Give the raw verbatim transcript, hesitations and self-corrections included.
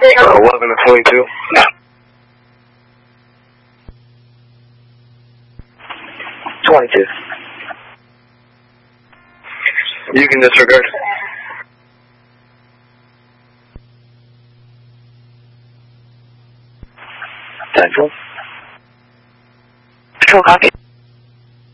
Uh, eleven and twenty-two. twenty-two. You can disregard. Central. Control copy.